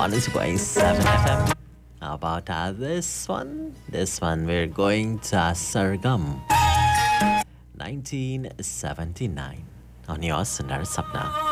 102.7 FM. How about this one? This one we're going to Sargam 1979 on your Sundar Sapna.